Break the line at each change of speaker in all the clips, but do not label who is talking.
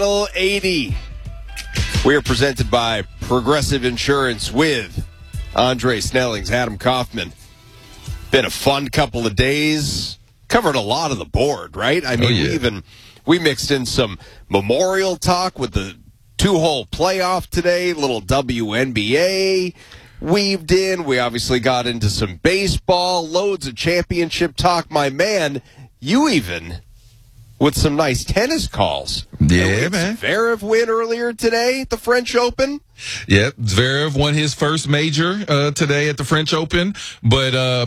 80. We are presented by Progressive Insurance with Andre Snellings, Adam Kaufman. Been a fun couple of days. Covered a lot of the board, right? I mean, we mixed in some Memorial talk with the two-hole playoff today, little WNBA weaved in. We obviously got into some baseball, loads of championship talk. My man, you even with some nice tennis calls.
Yeah, man.
Zverev win earlier today at the French Open.
Yep, Zverev won his first major today at the French Open. But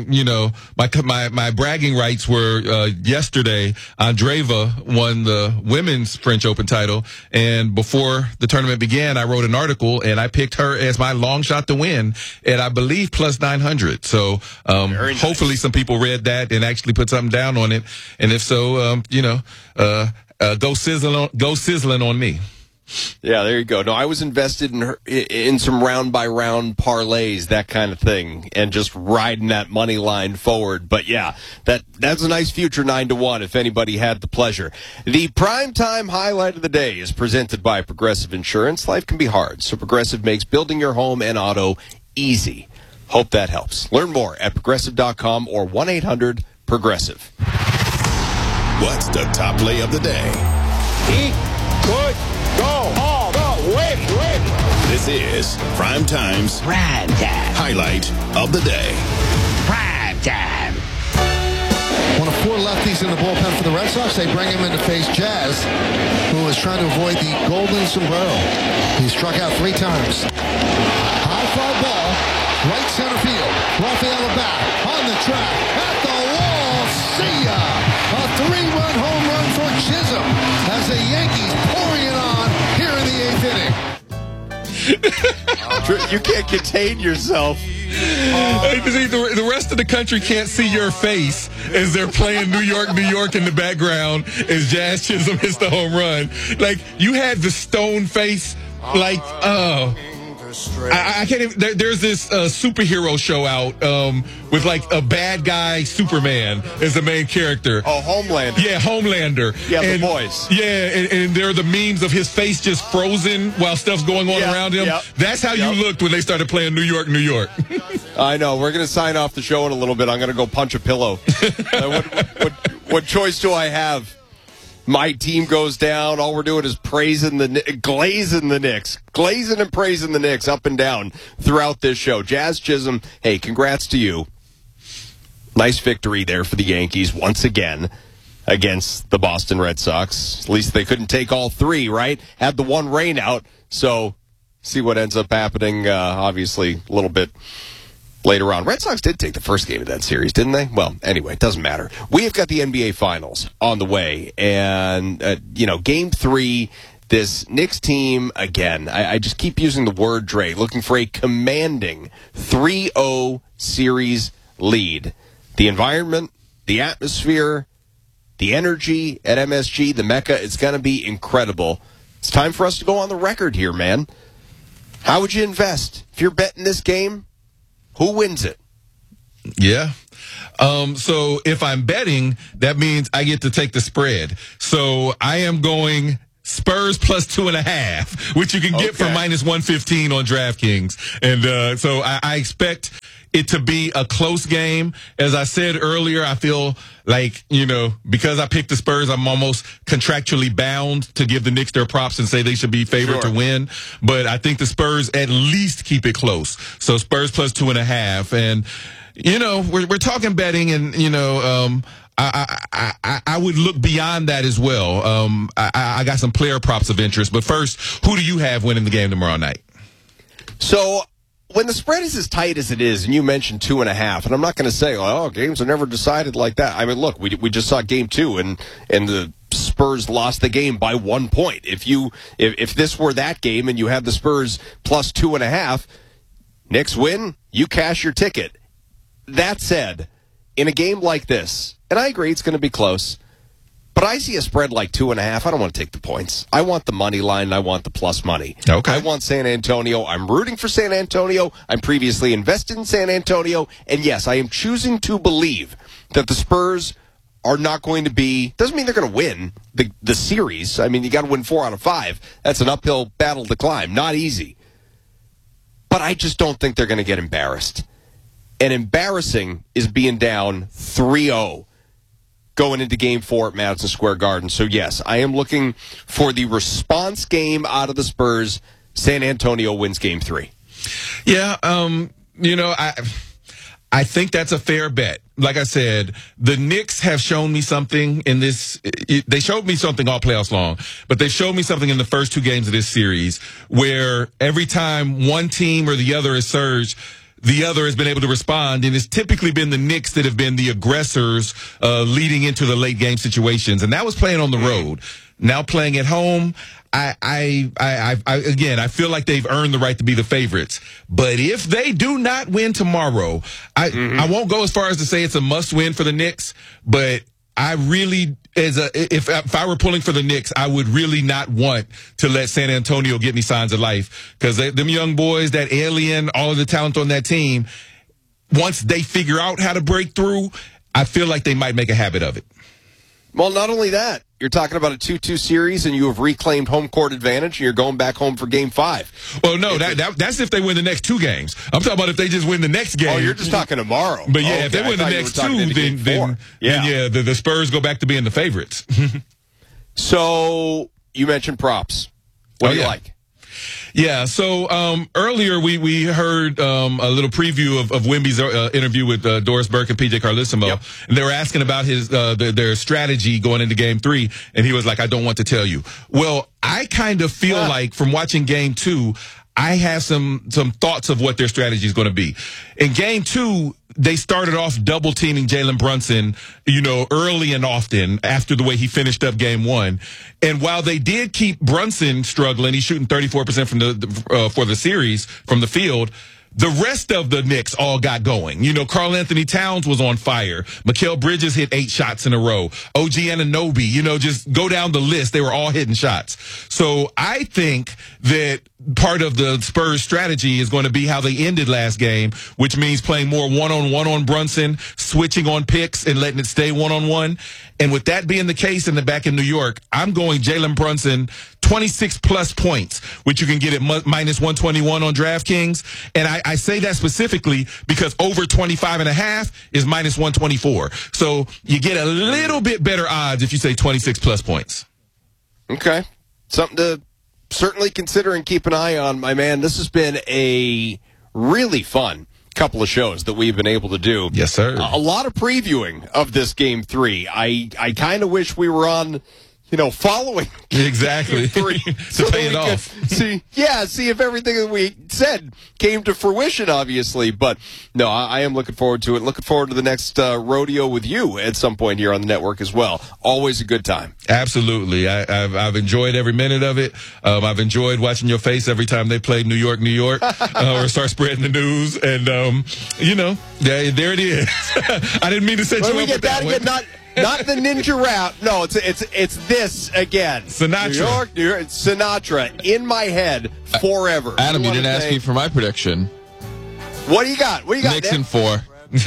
my bragging rights were yesterday. Andreeva won the women's French Open title, and before the tournament began, I wrote an article and I picked her as my long shot to win at, I believe, plus 900. So hopefully some people read that and actually put something down on it. And if so, go sizzling on me.
Yeah, there you go. No, I was invested in some round-by-round parlays, that kind of thing, and just riding that money line forward. But, yeah, that's a nice future 9-1 if anybody had the pleasure. The primetime highlight of the day is presented by Progressive Insurance. Life can be hard, so Progressive makes building your home and auto easy. Hope that helps. Learn more at Progressive.com or 1-800-PROGRESSIVE.
What's the top play of the day?
He could go all the way.
This is Prime Time's
Prime Time.
highlight of the day.
Prime Time.
One of four lefties in the bullpen for the Red Sox. They bring him in to face Jazz, who is trying to avoid the golden sombrero. He struck out 3 times. High fly ball, right center field. Rafael Bat on the track, at the wall. See ya! A 3-run home run for Chisholm as the Yankees pouring it on here in the 8th inning.
You can't contain yourself.
The rest of the country can't see your face as they're playing New York in the background as Jazz Chisholm hits the home run. Like, you had the stone face, like, I can't even. There's this superhero show out with like a bad guy Superman as the main character.
Oh, Homelander.
Yeah, Homelander.
Yeah,
and,
The Boys.
Yeah, and there are the memes of his face just frozen while stuff's going on around him.
Yep.
That's how you looked when they started playing New York.
I know. We're going to sign off the show in a little bit. I'm going to go punch a pillow. What choice do I have? My team goes down. All we're doing is glazing and praising the Knicks up and down throughout this show. Jazz Chisholm, hey, congrats to you. Nice victory there for the Yankees once again against the Boston Red Sox. At least they couldn't take all 3, right? Had the one rain out, so see what ends up happening, obviously, a little bit later on. Red Sox did take the first game of that series, didn't they? Well, anyway, it doesn't matter. We have got the NBA Finals on the way. And, Game 3, this Knicks team, again, I just keep using the word, Dre, looking for a commanding 3-0 series lead. The environment, the atmosphere, the energy at MSG, the Mecca, it's going to be incredible. It's time for us to go on the record here, man. How would you invest? If you're betting this game, who wins it?
Yeah. So if I'm betting, that means I get to take the spread. So I am going Spurs plus 2.5, which you can get for minus 115 on DraftKings. And so I expect it to be a close game. As I said earlier, I feel like, because I picked the Spurs, I'm almost contractually bound to give the Knicks their props and say they should be favored to win. But I think the Spurs at least keep it close. So Spurs plus 2.5. And, we're talking betting and, I would look beyond that as well. I got some player props of interest. But first, who do you have winning the game tomorrow night?
So when the spread is as tight as it is, and you mentioned 2.5, and I'm not going to say, games are never decided like that. I mean, look, we just saw game 2, and the Spurs lost the game by 1 point. If this were that game and you had the Spurs plus 2.5, Knicks win, you cash your ticket. That said, in a game like this, and I agree it's going to be close, but I see a spread like 2.5. I don't want to take the points. I want the money line, and I want the plus money.
Okay.
I want San Antonio. I'm rooting for San Antonio. I'm previously invested in San Antonio. And yes, I am choosing to believe that the Spurs are not going to be, doesn't mean they're going to win the series. I mean, you got to win 4 out of 5. That's an uphill battle to climb. Not easy. But I just don't think they're going to get embarrassed. And embarrassing is being down 3-0 going into Game 4 at Madison Square Garden. So, yes, I am looking for the response game out of the Spurs. San Antonio wins Game 3.
Yeah, I think that's a fair bet. Like I said, the Knicks have shown me something in this. They showed me something all playoffs long, but they showed me something in the first 2 games of this series where every time one team or the other has surged, the other has been able to respond, and it's typically been the Knicks that have been the aggressors leading into the late game situations, and that was playing on the road. Now playing at home, I feel like they've earned the right to be the favorites. But if they do not win tomorrow, I won't go as far as to say it's a must win for the Knicks, but I really, if I were pulling for the Knicks, I would really not want to let San Antonio get any signs of life, because them young boys, that alien, all of the talent on that team, once they figure out how to break through, I feel like they might make a habit of it.
Well, not only that, you're talking about a 2-2 series, and you have reclaimed home court advantage, and you're going back home for Game 5.
Well, no, that's if they win the next 2 games. I'm talking about if they just win the next game.
Oh, you're just talking tomorrow.
But yeah, if they win the next 2, then the Spurs go back to being the favorites.
So you mentioned props. What do you like?
Yeah, so earlier we heard a little preview of Wemby's interview with Doris Burke and PJ Carlesimo,
Yep.
and they were asking about his their strategy going into Game 3, and he was like, "I don't want to tell you." Well, I kind of feel like from watching Game 2, I have some thoughts of what their strategy is going to be. In Game 2, they started off double teaming Jalen Brunson, early and often after the way he finished up Game 1. And while they did keep Brunson struggling, he's shooting 34% from for the series from the field, the rest of the Knicks all got going. Karl Anthony Towns was on fire. Mikal Bridges hit 8 shots in a row. OG Anunoby, just go down the list. They were all hitting shots. So I think that part of the Spurs strategy is going to be how they ended last game, which means playing more one-on-one on Brunson, switching on picks and letting it stay one-on-one. And with that being the case back in New York, I'm going Jalen Brunson 26-plus points, which you can get at minus 121 on DraftKings. And I say that specifically because over 25.5 is minus 124. So you get a little bit better odds if you say 26-plus points.
Okay. Something to certainly consider and keep an eye on, my man. This has been a really fun couple of shows that we've been able to do.
Yes, sir.
A lot of previewing of this Game 3. I kind of wish we were on, following
exactly
Game 3
to pay it off.
See if everything that we said came to fruition, obviously. But no, I am looking forward to it. Looking forward to the next rodeo with you at some point here on the network as well. Always a good time.
Absolutely. I've enjoyed every minute of it. I've enjoyed watching your face every time they play New York, or start spreading the news. And, there it is. I didn't mean to set you up with that one.
Not the ninja rap. No, it's this again.
Sinatra.
New York, Sinatra in my head forever.
Adam, you didn't ask me for my prediction.
What do you got?
Knicks in 4.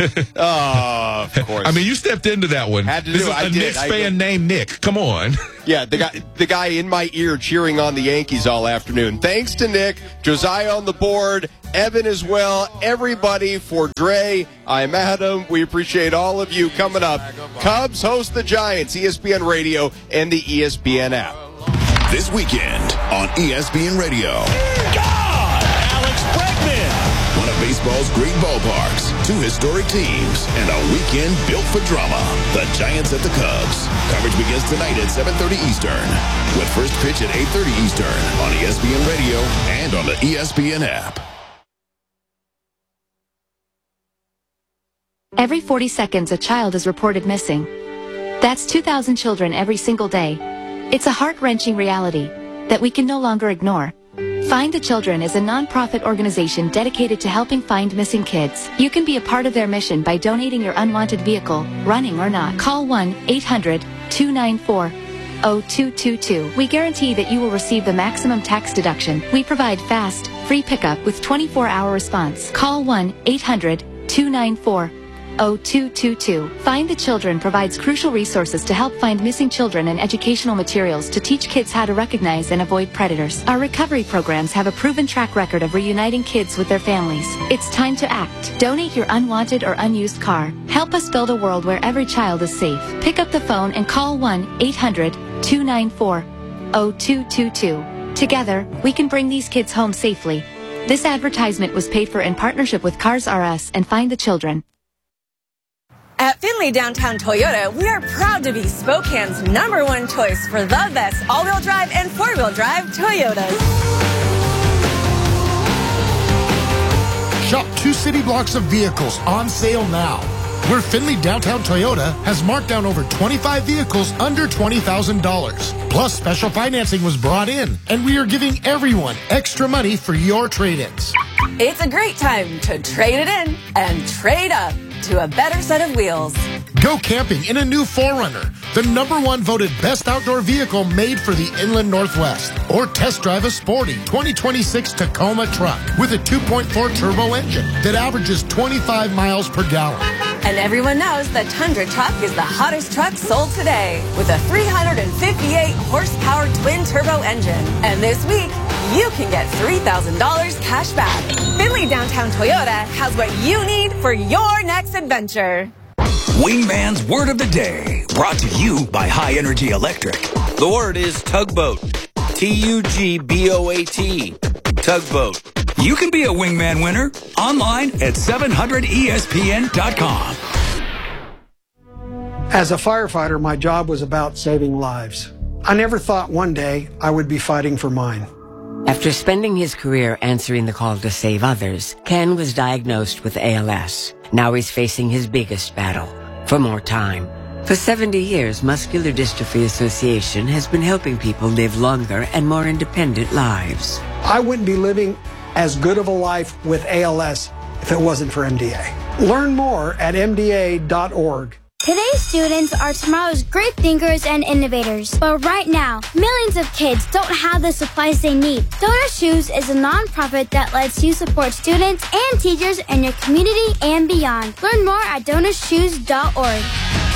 Oh, of course.
I mean, you stepped into that one.
Had to
this
do
is
it.
a Knicks fan named Nick. Come on.
Yeah, the guy in my ear cheering on the Yankees all afternoon. Thanks to Nick, Josiah on the board, Evan as well, everybody. For Dre, I'm Adam. We appreciate all of you coming up. Cubs host the Giants, ESPN Radio and the ESPN app.
This weekend on ESPN Radio.
Alex Bregman.
One of baseball's great ballparks, 2 historic teams, and a weekend built for drama. The Giants at the Cubs. Coverage begins tonight at 7:30 Eastern, with first pitch at 8:30 Eastern on ESPN Radio and on the ESPN app.
Every 40 seconds, a child is reported missing. That's 2,000 children every single day. It's a heart-wrenching reality that we can no longer ignore. Find the Children is a non-profit organization dedicated to helping find missing kids. You can be a part of their mission by donating your unwanted vehicle, running or not. Call 1-800-294-0222. We guarantee that you will receive the maximum tax deduction. We provide fast, free pickup with 24-hour response. Call 1-800-294-0222. 0222. Find the Children provides crucial resources to help find missing children and educational materials to teach kids how to recognize and avoid predators. Our recovery programs have a proven track record of reuniting kids with their families. It's time to act. Donate your unwanted or unused car. Help us build a world where every child is safe. Pick up the phone and call 1-800-294-0222. Together, we can bring these kids home safely. This advertisement was paid for in partnership with Cars R Us and Find the Children.
At Findlay Downtown Toyota, we are proud to be Spokane's #1 choice for the best all-wheel drive and four-wheel drive Toyotas.
Shop 2 city blocks of vehicles on sale now. Where Findlay Downtown Toyota has marked down over 25 vehicles under $20,000. Plus, special financing was brought in, and we are giving everyone extra money for your trade-ins.
It's a great time to trade it in and trade up to a better set of wheels.
Go camping in a new 4Runner, the #1 voted best outdoor vehicle made for the Inland Northwest. Or test drive a sporty 2026 Tacoma truck with a 2.4 turbo engine that averages 25 miles per gallon.
And everyone knows the Tundra truck is the hottest truck sold today with a 358 horsepower twin turbo engine. And this week, you can get $3,000 cash back. Findlay Downtown Toyota has what you need for your next adventure.
Wingman's Word of the Day, brought to you by High Energy Electric.
The word is tugboat. Tugboat. Tugboat.
You can be a Wingman winner online at 700ESPN.com.
As a firefighter, my job was about saving lives. I never thought one day I would be fighting for mine.
After spending his career answering the call to save others, Ken was diagnosed with ALS. Now he's facing his biggest battle, for more time. For 70 years, Muscular Dystrophy Association has been helping people live longer and more independent lives.
I wouldn't be living as good of a life with ALS if it wasn't for MDA. Learn more at MDA.org.
Today's students are tomorrow's great thinkers and innovators. But right now, millions of kids don't have the supplies they need. Donor Shoes is a nonprofit that lets you support students and teachers in your community and beyond. Learn more at DonorShoes.org.